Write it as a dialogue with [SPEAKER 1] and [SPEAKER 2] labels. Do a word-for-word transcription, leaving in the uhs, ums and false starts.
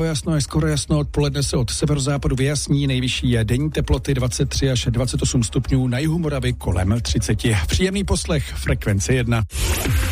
[SPEAKER 1] Jasno je skoro jasno, odpoledne se od severozápadu vyjasní, nejvyšší je denní teploty dvacet tři až dvacet osm stupňů, na jihu Moravy kolem třicet. Příjemný poslech, Frekvence jedna.